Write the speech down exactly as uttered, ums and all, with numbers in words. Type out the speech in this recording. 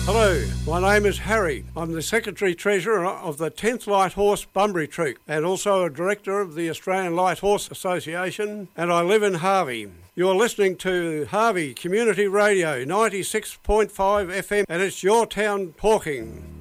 Hello, my name is Harry. I'm the Secretary-Treasurer of the tenth Light Horse Bunbury Troop and also a Director of the Australian Light Horse Association, and I live in Harvey. You're listening to Harvey Community Radio ninety-six point five F M, and it's your town talking.